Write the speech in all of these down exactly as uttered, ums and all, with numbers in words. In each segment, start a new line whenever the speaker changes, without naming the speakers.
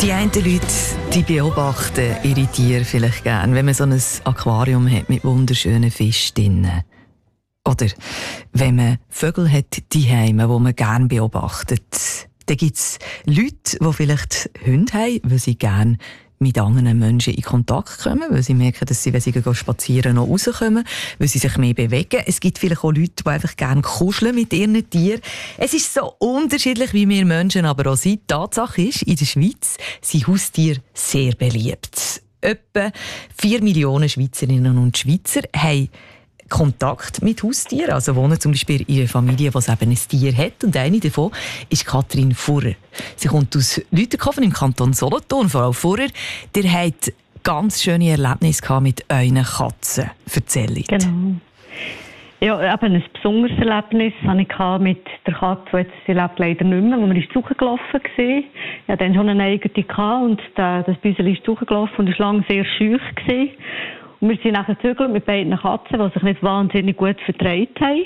Die einen Leute, die beobachten ihre Tiere vielleicht gerne, wenn man so ein Aquarium hat mit wunderschönen Fischen drinnen. Oder wenn man Vögel hat, die Heime, die man gerne beobachtet. Dann gibt es Leute, die vielleicht Hunde haben, weil sie gerne mit anderen Menschen in Kontakt kommen, weil sie merken, dass sie, wenn sie spazieren, noch rauskommen, weil sie sich mehr bewegen. Es gibt vielleicht auch Leute, die einfach gerne kuscheln mit ihren Tieren. Es ist so unterschiedlich, wie wir Menschen aber auch sind. Die Tatsache ist, in der Schweiz sind Haustiere sehr beliebt. Etwa vier Millionen Schweizerinnen und Schweizer haben Kontakt mit Haustieren, also wohnen zum Beispiel in einer Familie, die eben ein Tier hat. Und eine davon ist Katrin Furrer. Sie kommt aus Lüterkofen im Kanton Solothurn. Frau Furrer, ihr habt ganz schöne Erlebnisse mit euren Katzen. Erzählt.
Genau. Ja, eben ein besonderes Erlebnis hatte ich mit der Katze, jetzt, sie lebt leider nicht mehr, wo wir ins Suchen gelaufen waren. Ich hatte dann schon eine eigene und das Büseli ist zugelaufen und war lange sehr schüch gewesen. Und wir sind nachher gezügelt mit beiden Katzen, die sich nicht wahnsinnig gut verträgt haben.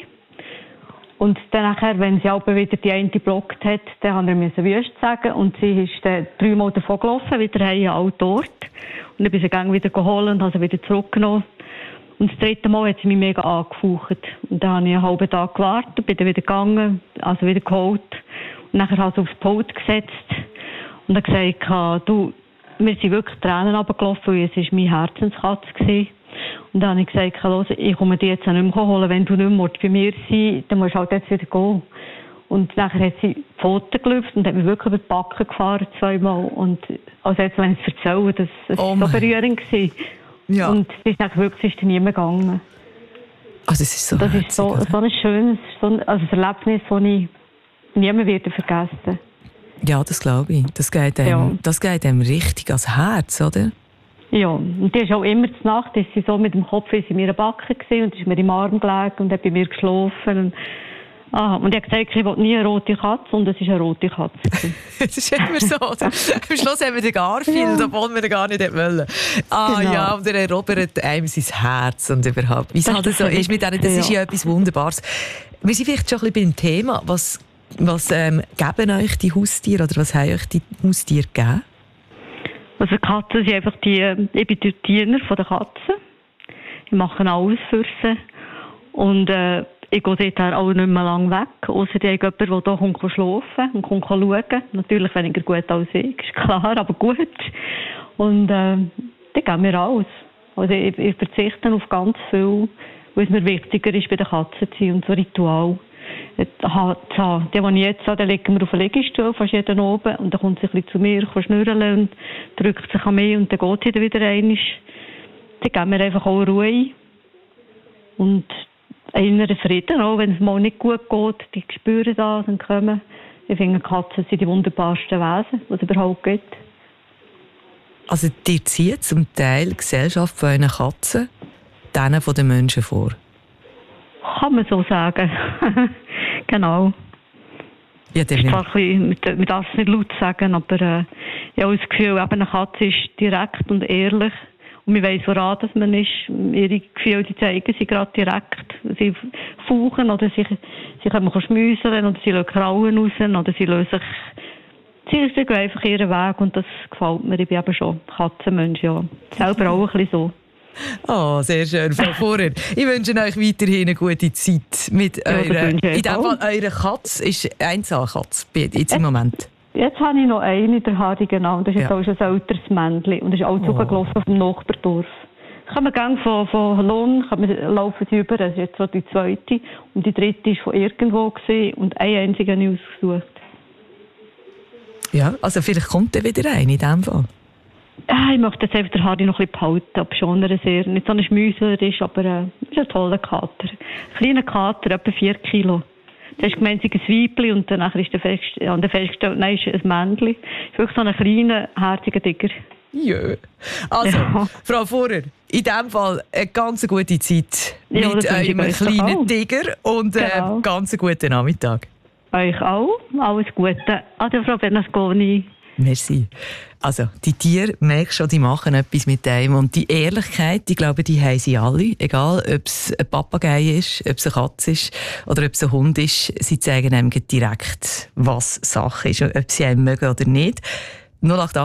Und dann nachher, wenn sie aber wieder die eine geblockt hat, dann haben wir wüst sagen. Und sie ist dann dreimal davon gelaufen, wieder heim an Ort. Und dann bin ich sie wieder geholt und habe sie wieder zurückgenommen. Und das dritte Mal hat sie mich mega angefaucht. Und dann habe ich einen halben Tag gewartet, bin dann wieder gegangen, also wieder geholt. Und nachher habe ich sie aufs Pult gesetzt und dann gesagt, du, mir sind wirklich Tränen runtergelaufen, weil es meine Herzenskatze war. Und dann habe ich gesagt, los, ich komme die jetzt nicht mehr holen. Wenn du nicht mehr bei mir sein willst, dann musst du halt jetzt wieder gehen. Und nachher hat sie die Pfoten gelüpft und hat mich wirklich über die Backen gefahren, zweimal. Und also jetzt, wenn ich es erzähle, das, das
oh
war so berührend.
Ja.
Und sie ist nachher wirklich ist nie mehr gegangen.
Also es ist so
das
herzig,
ist so, so ein schönes so ein, also ein Erlebnis, das ich nie mehr wieder vergessen.
Ja, das glaube ich. Das geht einem,
ja.
das geht einem richtig ans Herz, oder?
Ja, und die ist auch immer zur Nacht, ist sie so mit dem Kopf in meiner Backe gewesen und ist mir im Arm gelegen und hat bei mir geschlafen. Und, aha, und ich habe gesagt, ich will nie eine rote Katze und es ist eine rote Katze.
Das ist immer so. Am Schluss haben wir den Garfield, ja. Obwohl wir den gar nicht wollen. Ah genau. Ja, und er erobert einem sein Herz und überhaupt. Wie es halt so ist mit denen, das ja. ist ja etwas Wunderbares. Wir sind vielleicht schon ein bisschen beim Thema. Was, was ähm, geben euch die Haustiere oder was haben euch die Haustiere gegeben?
Also Katzen sind einfach die, ich bin der Diener von der Katzen. Ich mache alles für sie. Und äh, ich gehe dort auch nicht mehr lange weg. Ausser die haben jemanden, der hier kommt schlafen und kommt schauen. Natürlich weniger gut als ich, ist klar, aber gut. Und äh, die geben mir alles. Also ich, ich verzichte auf ganz viel, weil es mir wichtiger ist, bei den Katzen zu sein und so Ritual. Die, die ich jetzt habe, legen wir auf den Liegestuhl, fast jeden oben, und dann kommt sie ein bisschen zu mir, kann schnurren und drückt sich an mich und dann geht sie dann wieder rein. Die geben mir einfach auch Ruhe und inneren Frieden, auch wenn es mal nicht gut geht, die spüren das und kommen. Ich finde, Katzen sind die wunderbarsten Wesen, die es überhaupt gibt.
Also dir zieht zum Teil die Gesellschaft von euren Katzen denen von den Menschen vor?
Kann man so sagen. Genau.
Ja,
ich darf es nicht laut sagen, aber äh, ich habe das Gefühl, eben eine Katze ist direkt und ehrlich. Und man weiss, woran dass man ist. Ihre Gefühle die zeigen sie gerade direkt. Sie fauchen oder sie, sie können schmüseln oder sie lassen Krallen raus oder sie lösen sich. Sie, sie gehen einfach ihren Weg und das gefällt mir. Ich bin eben schon Katzenmensch, ja. Selber auch ein bisschen so.
Oh, sehr schön, Frau Furrer. Ich wünsche euch weiterhin eine gute Zeit mit ja, eurer... In dem Fall, eure Katze ist Einzahlkatze jetzt im Moment.
Jetzt habe ich noch eine, der Hardy, genau. Das ist jetzt ja. auch schon ein älteres Männchen. Und das ist auch oh. zugelaufen vom Nachbardorf. Kommen gang von, von Lohn, laufen sie über. Das ist jetzt so die zweite. Und die dritte war von irgendwo gewesen, und eine einzige habe ich ausgesucht.
Ja, also vielleicht kommt er wieder rein in dem Fall.
Ja, ich möchte jetzt einfach den Hardy noch ein bisschen behalten, ob schon er sehr, nicht so ein Schmüsler ist, aber äh, ist ein toller Kater. Ein kleiner Kater, etwa vier Kilo. Das ist gemeint, ein Weibchen und dann ist er fest, ja, festgestellt, nein, ist ein Männchen. Ist wirklich so ein kleiner, herziger Tiger.
Ja. Also, ja. Frau Furrer, in diesem Fall eine ganz gute Zeit ja, mit einem kleinen Tiger und einen genau. ganz guten Nachmittag.
Euch auch. Alles Gute. Ade, Frau Bernasconi.
Merci. Also, die Tiere, merkst schon, die machen etwas mit dem. Und die Ehrlichkeit, ich glaube, die haben sie alle. Egal, ob es ein Papagei ist, ob es eine Katze ist oder ob es ein Hund ist. Sie zeigen einem direkt, was Sache ist und ob sie einen mögen oder nicht. null acht